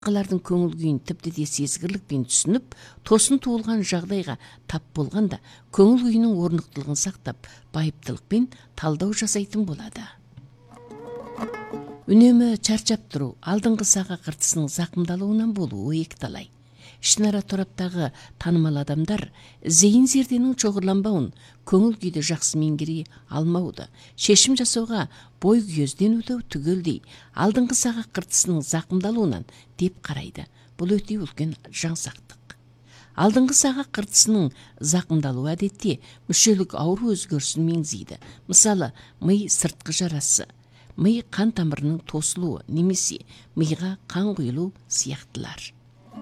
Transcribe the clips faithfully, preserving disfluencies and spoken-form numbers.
башкалардын көңүл күйүн типти де сезгирлик менен түшүнүп, тосын туылган жагдайга тап болгонда көңүл күйүнүн орнуктуулугун сактап, байыптылык менен талдоо жасайтын болады. Үнөмө чарчап туруу алдыңкы сага кыртысынын закымдалуунан болуу эки талай. Ишнара тораптагы таанымал адамдар зейин зерденин чогурланбауын, көңүл күйдү жакшы меңгери алмауду, чечим жасоого бой күйөздөнүүдө түгөлдүй алдыңкы сага кыртысынын закымдалуунан деп карайды. Бул өтө үлкен жаңсактык. Алдыңкы сага кыртысынын закымдалуу адетте мүчөлүк ауру өзгөрүшүн меңзейди. Мисалы, мый сырткы жарасы, мый кан тамырынын тосулуу немесе мыйга кан куюлуу сыяктылар.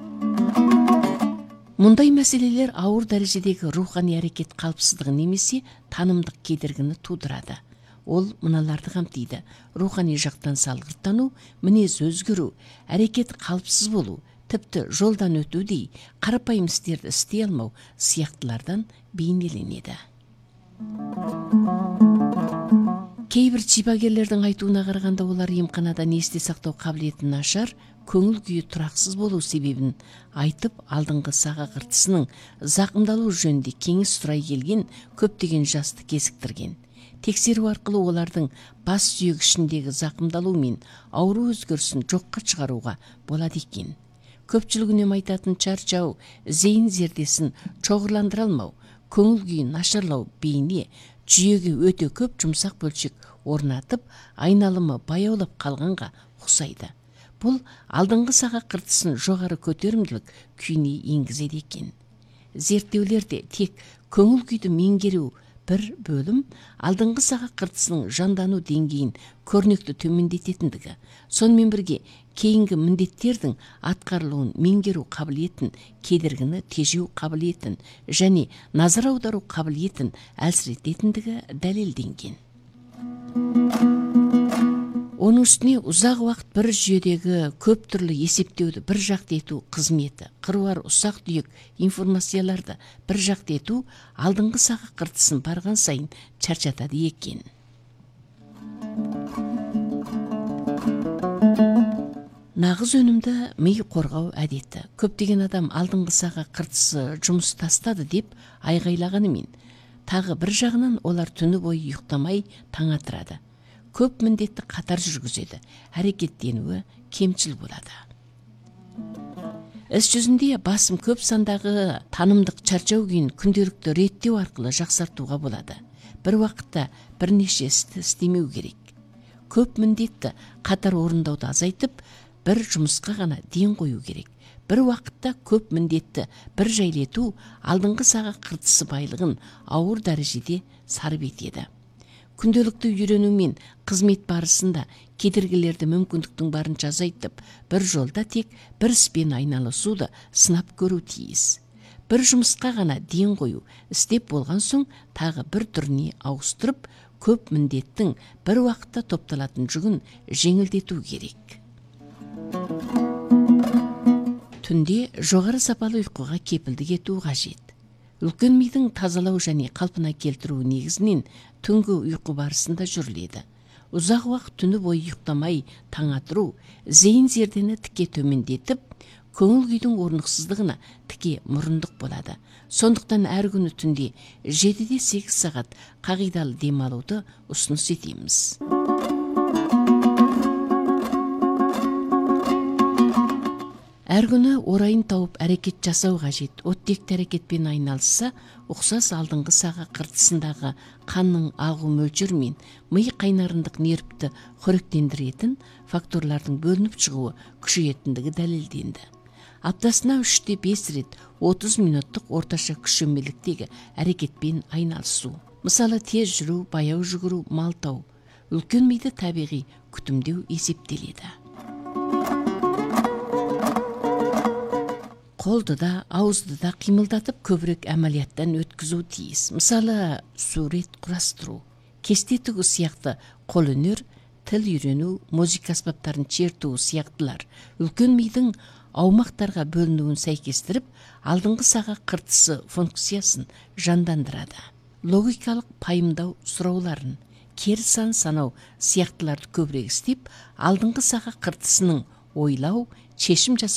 Мындай маселелер ауыр дарежедеги руханий аракет калпсыздыгы немесе таанымдык кедергини туудурады. Ол мыналарды камтыйды: руханий жактан салгырттануу, мүнөз өзгөрүү, аракет калпсыз болуу, типти жолдон өтүү дей карапайым иштерди иштей алмау сыяктылардан бейнеленеди. Кейбир чипагерлердин айтууна караганда, олар эмканада эсте сактоо кабилетин нашар, көңүл күйү тураксыз болуу себебин айтып, алдыңкы сага кыртысынын закымдалуу жөнүндө кеңеш сурай келген көптөгөн жашты кезиктирген. Текшерүү аркылуу олардын бас сүйөк ишиндеги закымдалуу менен ауру өзгөрүшүн жокко чыгарууга болот экен. Көпчүлүгүнүн айтатын чарчоо, зейин зердесин чогурландыра алмау, көңүл күйүн нашарлоо бейне жүйөгө өтө көп жумсак бөлчөк орнатып, айналымы баяулап калганга окшойду. Бул алдыңкы сага кыртысын жогору көтөрүмдүүлүк күйүнө энгизет экен. Зерттөөлөрдө тек көңүл күйдү меңгерүү бир бөлүм алдыңкы сага кыртысынын жандануу деңгейин көрнөктүү төмөндөтетиндиги, сонун бирге кейинги міндеттердин аткарылуун меңгерүү кабилетин, кедергини тежөө кабилетин жана назар аударуу кабилетин алсырететиндиги далилденген. Onun üstüne uzak vakt bir jүйөдөгү көп түрлü есептөөдү bir жакты этүү кызмети, кырбар усак түйөк информацияларды bir жакты этүү алдыңкы сага кыртысын барган сайын чарчатады экен. Нагыз өнүмдө мый коргоо адети. Көптөгөн адам алдыңкы сага кыртысы жумуш тастады деп айгайлаганы менен, тагы bir жагынан олар түнү бою уктамай таң атырады. Көп міндетті қатар жүргізеді, әрекеттенуі кемчил болады. Іс жүзінде басым көп сандағы танымдық чарчау күйін күнделікті реттеу арқылы жақсартуға болады. Бір уақытта бірнеше істі істемеу керек. Көп міндетті қатар орындауды азайтып, бір жұмысқа ғана ден қою керек. Бір уақытта көп міндетті бір жайлету алдыңғы сага кыртысы байлығын ауыр дәрежеде сарып етеді. Күнделікті үйренүү мен қызмет барысында кедергілерді мүмкіндіктің барынша азайтып, бір жолда тек бір іспен айналысуды сынап көрүү тиіс. Бір жұмысқа ғана ден қою, істеп болған соң тағы бір түріне ауыстырып, көп міндеттің бір уақытта топталатын жүгін жеңілдету керек. Түнде жоғары сапалы ұйқыға кепілдік ету қажет. Үлкен мидың тазалау және қалпына келтірүү негізінен түнгі ұйқы барысында жүріледі. Ұзақ уақыт түні бойы ұйықтамай таң атыру зейін зердені тіке төмендетіп, көңіл күйдің орнықсыздығына тіке мұрындық болады. Сондықтан әр күні түнде жетіден сегіз сағат қағидалы демалуды ұсыныс етеміз. Әр күні орайын тауып әрекет жасау қажет. Оттекті әрекетпен айналысса, ұқсас алдыңғы сага кыртысындағы қанның ағу мөлшерімен мый қайнарындық нервті қоректендіретін факторлардың бөлініп шығуы күшейетіндігі дәлелденді. Аптасына үштен бес рет отыз минуттық орташа күшөмеліктегі әрекетпен айналысу. Мысалы, тез жүру, баяу жүгіру, малтау. Үлкен миды табиғи күтімдеу есептеледі. Қолды да, ауызды да қимылдатып көбірек әмәлияттан өткізу тиіс. Мысалы, сурет құрастыру, кесте тігу сияқты қол өнер, тіл үйрену, музыка аспаптарын черту сияқтылар үлкен мидың аумақтарға бөлінуін сәйкестіріп, алдыңғы сага кыртысы функциясын жандандырады. Логикалық пайымдау сұрауларын, кері сан санау сияқтыларды көбірек істеп, алдыңғы сага кыртысының ойлау, чечим жасап